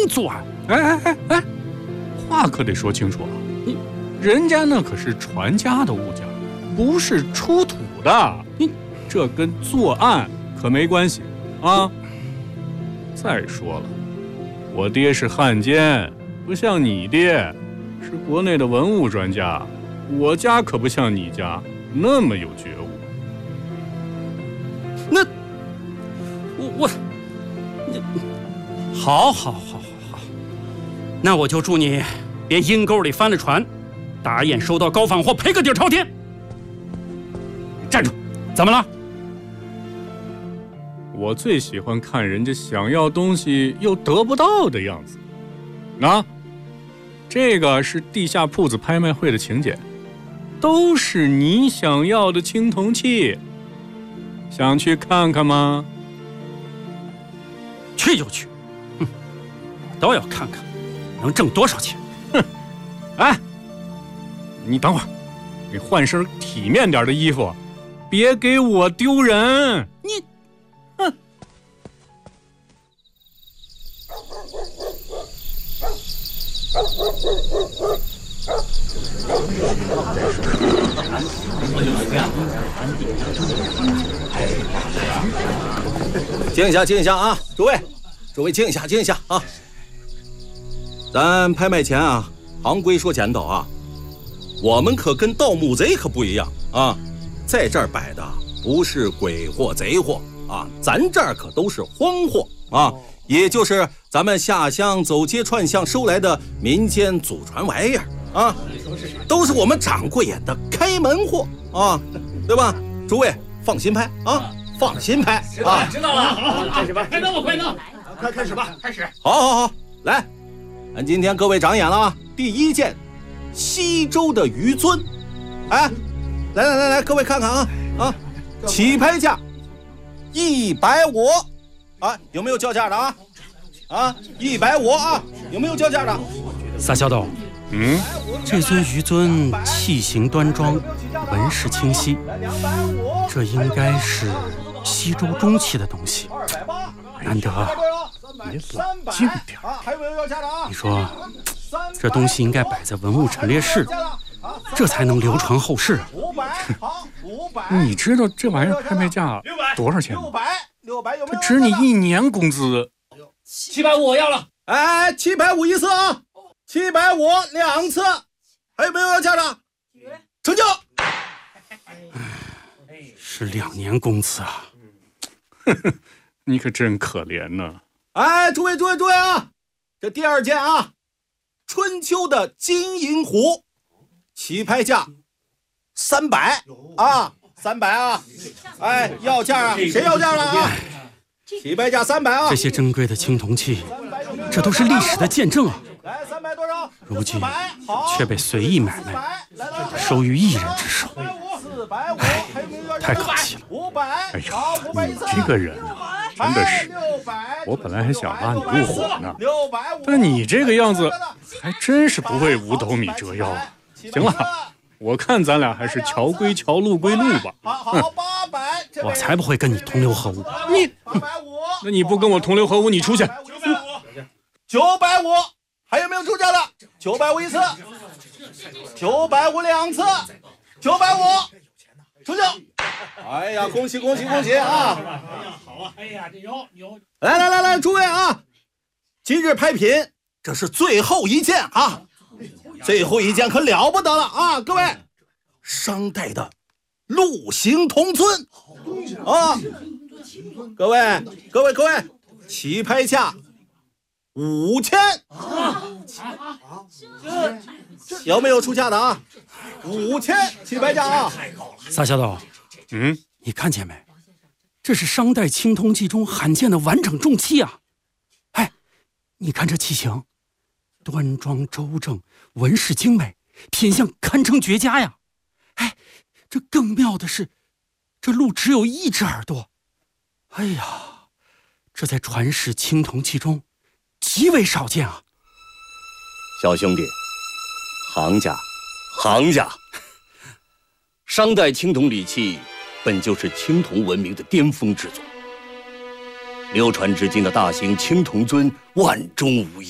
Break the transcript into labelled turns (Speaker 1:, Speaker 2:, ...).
Speaker 1: 作案。
Speaker 2: 哎，话可得说清楚啊！人家那可是传家的物件，不是出土的，这跟作案可没关系啊！再说了，我爹是汉奸，不像你爹是国内的文物专家，我家可不像你家那么有觉悟。
Speaker 1: 那我好，那我就祝你别阴沟里翻了船，打眼收到高仿货赔个底朝天。站住！怎么了？
Speaker 2: 我最喜欢看人家想要东西又得不到的样子。啊，这个是地下铺子拍卖会的请柬，都是你想要的青铜器，想去看看吗？
Speaker 1: 去就去，我都要看看能挣多少钱。
Speaker 2: 哎，你等会儿，你换身体面点的衣服，别给我丢人。你，
Speaker 3: 静一下啊，诸位静一下啊。咱拍卖前啊，行规说前头啊，我们可跟盗墓贼可不一样啊，在这儿摆的不是鬼货贼货啊，咱这儿可都是荒货啊，也就是咱们下乡走街串巷收来的民间祖传玩意儿啊，都是我们掌柜眼的开门货啊，对吧？诸位放心拍啊，放心拍啊！
Speaker 4: 知道了，好，开始吧，快弄，快开始吧，开始。
Speaker 3: 好，来，咱今天各位长眼了啊！第一件，西周的鱼尊，哎，来，各位看看啊，起拍价150啊，有没有叫价的啊，150啊，有没有叫价的？
Speaker 1: 撒小斗，这尊鱼尊器形端庄，纹饰清晰，这应该是西周中期的东西，难得啊！
Speaker 2: 你冷静点。
Speaker 1: 你说，这东西应该摆在文物陈列室，这才能流传后世。
Speaker 2: 你知道这玩意儿拍卖价多少钱吗？
Speaker 3: 600，
Speaker 2: 它值你1年工资。
Speaker 4: 750我要了。
Speaker 3: 哎，750一次啊，750两次，还有没有要价的？成交。
Speaker 1: 是2年工资啊！
Speaker 2: 你可真可怜呢。
Speaker 3: 哎，诸位啊！这第二件啊，春秋的金银壶，起拍价300啊，300啊！哎，要价啊，谁要价了啊？起拍价300啊！
Speaker 1: 这些珍贵的青铜器，这都是历史的见证啊！
Speaker 3: 来，300多少？
Speaker 1: 如今却被随意买卖，收于一人之手，太可惜了。
Speaker 2: 哎呀，你这个人啊，真的是，我本来还想拉你入伙呢，但你这个样子，还真是不会五斗米折腰。行了，我看咱俩还是桥归桥，路归路吧。
Speaker 3: 好，800，
Speaker 1: 我才不会跟你同流合污。
Speaker 2: 那你不跟我同流合污，你出去。
Speaker 3: 950，还有没有出价的？950一次，950两次，950，成交。哎呀，恭喜啊！
Speaker 4: 好啊，哎呀，这有。
Speaker 3: 来，诸位啊，今日拍品，这是最后一件啊，最后一件可了不得了啊！各位，商代的鹿形铜尊啊，各位，起拍价5000，有没有出价的啊？5000起拍价啊！
Speaker 1: 撒小斗，你看见没？这是商代青铜器中罕见的完整重器啊！哎，你看这器型，端庄周正，纹饰精美，品相堪称绝佳呀！哎，这更妙的是，这鹿只有1只耳朵。哎呀，这在传世青铜器中极为少见啊！
Speaker 5: 小兄弟，行家，商代青铜礼器本就是青铜文明的巅峰之作，流传至今的大型青铜尊万中无一。